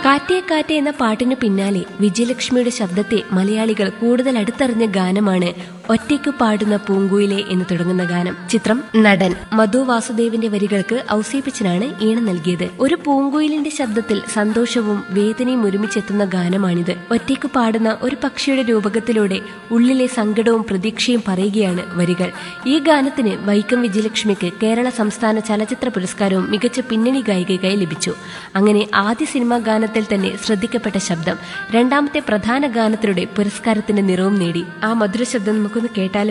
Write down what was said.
കാറ്റേ കാറ്റേ എന്ന പാട്ടിനു പിന്നാലെ വിജയലക്ഷ്മിയുടെ ശബ്ദത്തെ മലയാളികൾ കൂടുതൽ അടുത്തറിഞ്ഞ ഗാനമാണ് ഒറ്റയ്ക്കു പാടുന്ന പൂങ്കുയിലെ എന്ന് തുടങ്ങുന്ന ഗാനം. ചിത്രം നടൻ. മധു വാസുദേവിന്റെ വരികൾക്ക് ഔസേപ്പച്ചനാണ് ഈണം നൽകിയത്. ഒരു പൂങ്കുയിലിന്റെ ശബ്ദത്തിൽ സന്തോഷവും വേദനയും ഒരുമിച്ചെത്തുന്ന ഗാനമാണിത്. ഒറ്റയ്ക്കു പാടുന്ന ഒരു പക്ഷിയുടെ രൂപകത്തിലൂടെ ഉള്ളിലെ സങ്കടവും പ്രതീക്ഷയും പറയുകയാണ് വരികൾ. ഈ ഗാനത്തിന് വൈക്കം വിജയലക്ഷ്മിക്ക് കേരള സംസ്ഥാന ചലച്ചിത്ര പുരസ്കാരവും മികച്ച പിന്നണി ഗായികയ്ക്കായി ലഭിച്ചു. അങ്ങനെ ആദ്യ സിനിമാ ഗാനത്തിൽ തന്നെ ശ്രദ്ധിക്കപ്പെട്ട ശബ്ദം രണ്ടാമത്തെ പ്രധാന ഗാനത്തിലൂടെ പുരസ്കാരത്തിന്റെ നിറവും നേടി. ആ മധുര ശബ്ദം നമുക്കൊന്ന് കേട്ടാലോ.